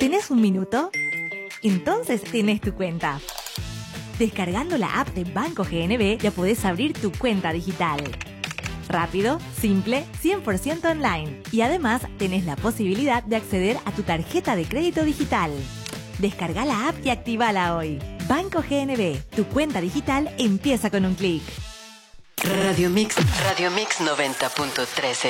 ¿Tenés un minuto? Entonces tenés tu cuenta. Descargando la app de Banco GNB ya podés abrir tu cuenta digital. Rápido, simple, 100% online. Y además tenés la posibilidad de acceder a tu tarjeta de crédito digital. Descarga la app y actívala hoy. Banco GNB, tu cuenta digital empieza con un clic. Radio Mix 90.13